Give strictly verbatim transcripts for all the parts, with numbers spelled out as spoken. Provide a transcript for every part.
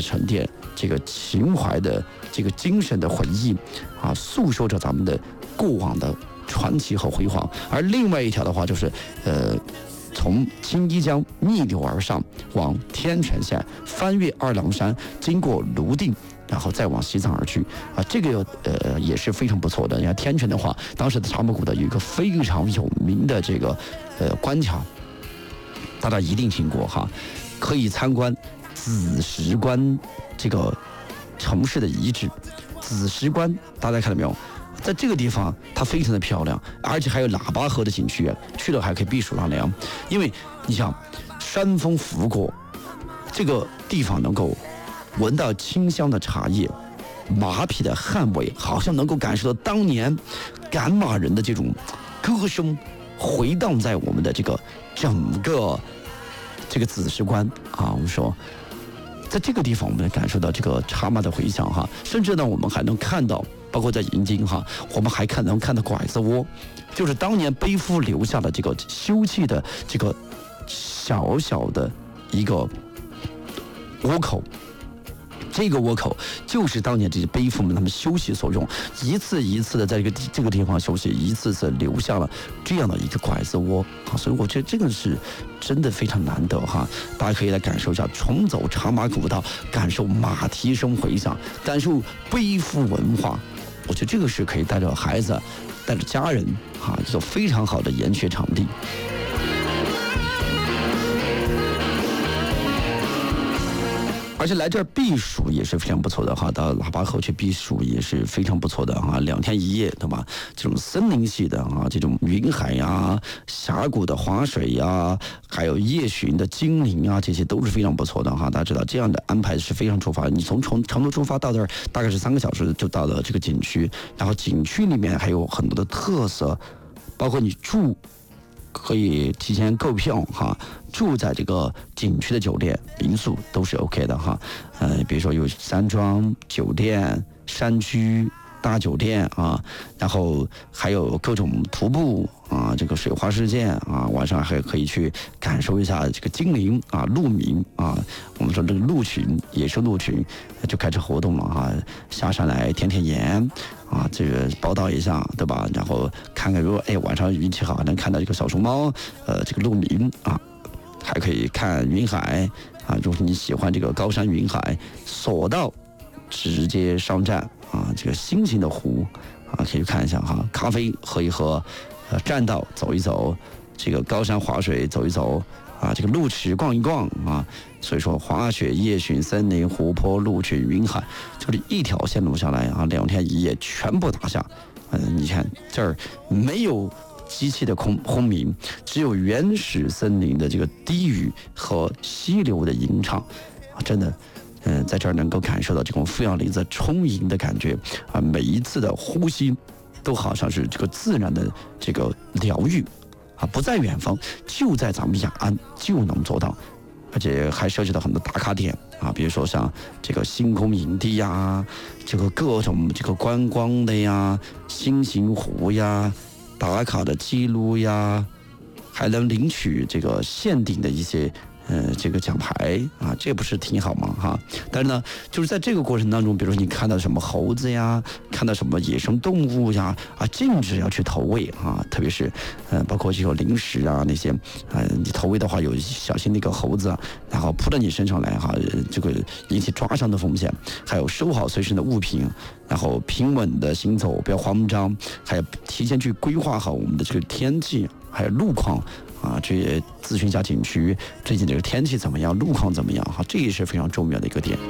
沉淀，这个情怀的这个精神的回忆啊，诉说着咱们的过往的传奇和辉煌。而另外一条的话就是呃。从青衣江逆流而上，往天泉县，翻越二郎山，经过泸定，然后再往西藏而去啊，这个呃也是非常不错的。你看天泉的话，当时的茶马古道有一个非常有名的这个呃关卡，大家一定听过哈，可以参观紫石关这个城市的遗址。紫石关大家看到没有？在这个地方它非常的漂亮，而且还有喇叭河的景区，去了还可以避暑纳凉。因为你想山风拂过这个地方，能够闻到清香的茶叶，马匹的汗味，好像能够感受到当年赶马人的这种歌声回荡在我们的这个整个这个紫石关啊。我们说在这个地方我们感受到这个茶马的回响哈，甚至呢我们还能看到，包括在银津哈，我们还看能看到拐子窝，就是当年背夫留下的这个休憩的这个小小的一个窝口。这个窝口就是当年这些背夫们他们休息所用，一次一次的在这个这个地方休息，一次次留下了这样的一个拐子窝啊，所以我觉得这个是真的非常难得哈，大家可以来感受一下，重走茶马古道，感受马蹄声回响，感受背夫文化。我觉得这个是可以带着孩子、带着家人啊，一个非常好的研学场地。而且来这儿避暑也是非常不错的哈，到喇叭河去避暑也是非常不错的哈，两天一夜，对吧？这种森林系的啊，这种云海呀、峡谷的滑水呀，还有夜巡的精灵啊，这些都是非常不错的哈。大家知道这样的安排是非常出发，你从从成都出发到这儿大概是三个小时就到了这个景区，然后景区里面还有很多的特色，包括你住。可以提前购票哈，住在这个景区的酒店、民宿都是 OK 的哈。呃，比如说有山庄酒店、山区大酒店啊，然后还有各种徒步啊，这个水花世界啊，晚上还可以去感受一下这个精灵啊、鹿鸣啊。我们说这个鹿群也是鹿群，就开始活动了啊，下山来舔舔盐。啊，这个报道一下，对吧？然后看看，如果哎晚上运气好，能看到这个小熊猫，呃，这个鹿鸣啊，还可以看云海啊。如果你喜欢这个高山云海，索道直接上站啊，这个星星的湖啊，可以看一下哈。咖啡喝一喝，呃，栈道走一走，这个高山滑水走一走。啊，这个路池逛一逛啊，所以说滑雪、夜巡、森林、湖泊、路群、云海，就是一条线路下来啊，两天一夜全部打下。嗯、呃，你看这儿没有机器的轰轰鸣，只有原始森林的这个低语和溪流的吟唱啊，真的，嗯、呃，在这儿能够感受到这种负氧离子充盈的感觉啊，每一次的呼吸都好像是这个自然的这个疗愈。啊，不在远方，就在咱们雅安就能做到，而且还涉及到很多打卡点啊，比如说像这个星空营地呀，这个各种这个观光的呀，星星湖呀，打卡的记录呀，还能领取这个限定的一些呃这个奖牌啊，这不是挺好吗？哈，但是呢，就是在这个过程当中，比如说你看到什么猴子呀，看到什么野生动物呀，啊，禁止要去投喂啊，特别是呃，包括这个零食啊那些，呃，你投喂的话，有小心那个猴子啊，然后扑到你身上来哈，这个引起抓伤的风险，还有收好随身的物品，然后平稳的行走，不要慌张，还有提前去规划好我们的这个天气，还有路况。啊，这也咨询一下景区最近这个天气怎么样，路况怎么样哈，这也是非常重要的一个点。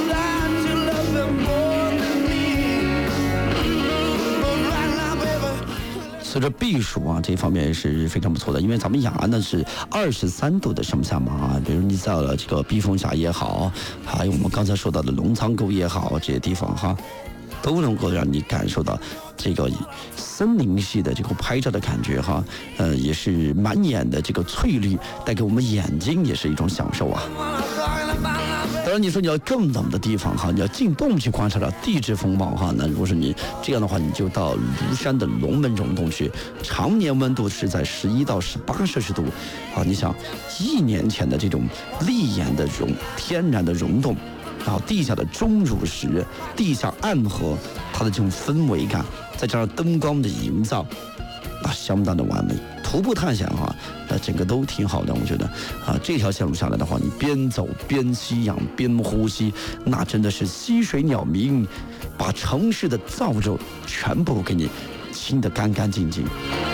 所以说避暑啊这一方面也是非常不错的，因为咱们雅安呢是二十三度的上下嘛啊，比如你到了这个避风峡也好，还有我们刚才说到的龙仓沟也好，这些地方哈，都能够让你感受到这个森林系的这个拍照的感觉哈，呃，也是满眼的这个翠绿，带给我们眼睛也是一种享受啊。当然，你说你要更冷的地方哈，你要进洞去观察到地质风貌哈，那如果是你这样的话，你就到庐山的龙门溶洞去，常年温度是在十一到十八摄氏度啊。你想，一年前的这种立岩的溶天然的溶洞。 然后地下的钟乳石、地下暗河，它的这种氛围感，再加上灯光的营造，那相当的完美。徒步探险哈，呃，整个都挺好的，我觉得啊，这条线路下来的话，你边走边吸氧边呼吸，那真的是溪水鸟鸣，把城市的燥热全部给你清得干干净净。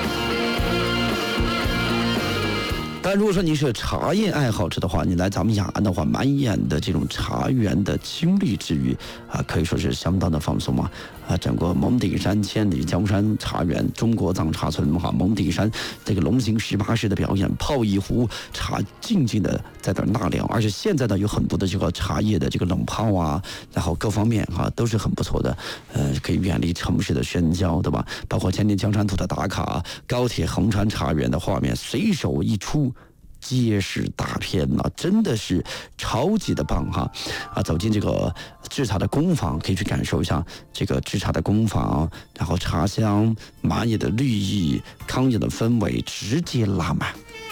但如果说您是茶叶爱好者的话，你来咱们雅安的话，满眼的这种茶园的青绿之余啊，可以说是相当的放松嘛。啊，整个蒙顶山千里江山茶园，中国藏茶村哈，蒙顶山这个龙行十八式的表演，泡一壶茶，静静的在那儿纳凉。而且现在呢，有很多的这个茶叶的这个冷泡啊，然后各方面哈、啊、都是很不错的。呃，可以远离城市的喧嚣，对吧？包括千里江山图的打卡，高铁横穿茶园的画面，随手一出。街市大片呐、啊，真的是超级的棒哈！啊，走进这个制茶的工坊，可以去感受一下这个制茶的工坊，然后茶香、满眼的绿意、康养的氛围直接拉满。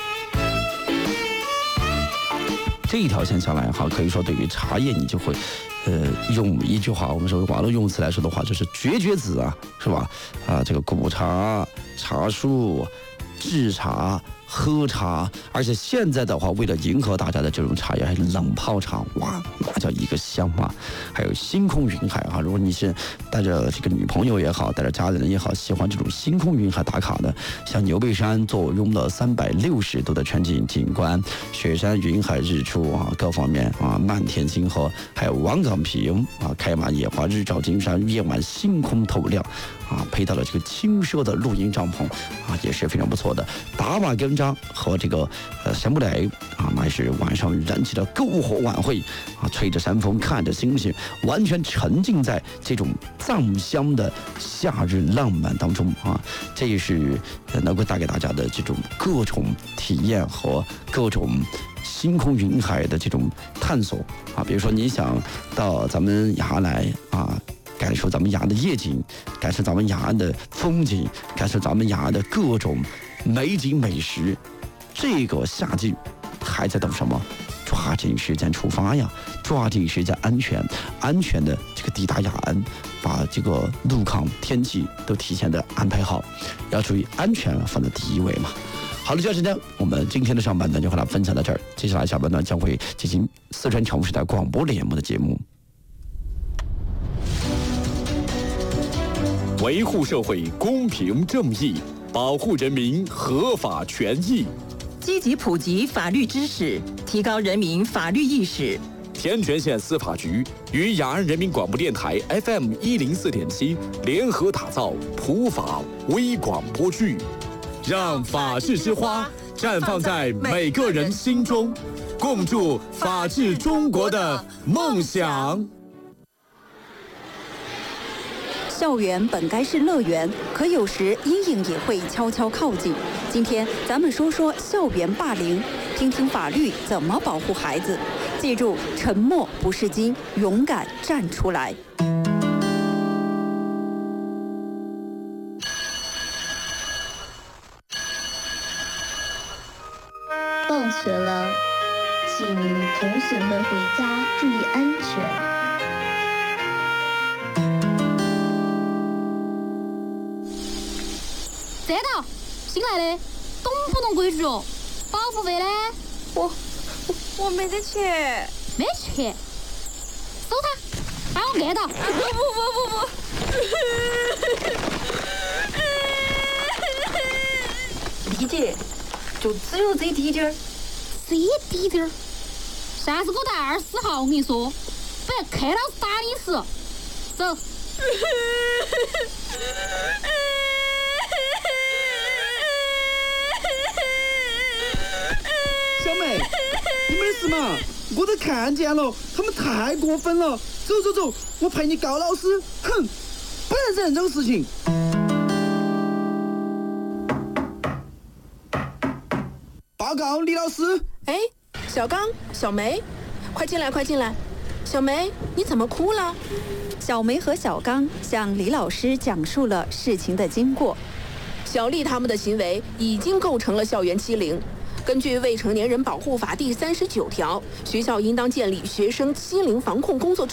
这一条线下来哈，可以说对于茶叶你就会，呃，用一句话，我们说网络用词来说的话，就是绝绝子啊，是吧？啊，这个古茶、茶树、制茶。喝茶，而且现在的话，为了迎合大家的这种茶叶，还是冷泡茶，哇，那叫一个香啊！还有星空云海啊，如果你是带着这个女朋友也好，带着家人也好，喜欢这种星空云海打卡的，像牛背山坐拥了三百六十度的全景景观，雪山云海日出啊，各方面啊，漫天星河，还有王岗坪啊，开满野花，日照金山，夜晚星空透亮啊，配到了这个轻奢的露营帐篷啊，也是非常不错的。打马根扎和这个呃山木雷啊，那是晚上燃起了篝火晚会啊，吹着山风，看着星星，完全沉浸在这种藏乡的夏日浪漫当中啊，这也是能够带给大家的这种各种体验和各种星空云海的这种探索啊。比如说你想到咱们雅安来啊，感受咱们雅安的夜景，感受咱们雅安的风景，感受咱们雅安的各种美景美食，这个夏季还在等什么？抓紧时间出发呀！抓紧时间安全安全的这个抵达雅安，把这个路况天气都提前的安排好，要注意安全放在第一位嘛。好了，这段时间我们今天的上半段就和大家分享到这儿，接下来下半段将会进行四川成都时代广播联盟的节目。 维护社会公平正义，保护人民合法权益， 积极普及法律知识，提高人民法律意识。 天全县司法局与雅安人民广播电台 F M 一零四点七联合打造普法微广播剧，让法治之花绽放在每个人心中，共筑法治中国的梦想。 校园本该是乐园，可有时阴影也会悄悄靠近。今天咱们说说校园霸凌，听听法律怎么保护孩子。记住，沉默不是金，勇敢站出来。 放学了，请同学们回家注意安全。 站到，新来的，懂不懂规矩哦？保护费呢？ 我我没得钱。 没钱？搜他，把我按到！ 不不不不不！理解，就只有这滴点儿。 这滴点儿？下次给我带二十号，我跟你说，不然看老师打你死。走。 小妹，你没事嘛？我都看见了，他们太过分了。走走走，我陪你告老师。哼，不能忍这种事情。报告李老师。 哎，小刚、小梅，快进来，快进来。小梅，你怎么哭了？ 小梅和小刚向李老师讲述了事情的经过。 小丽他们的行为已经构成了校园欺凌。 根据《未成年人保护法》第三十九条，学校应当建立学生欺凌防控工作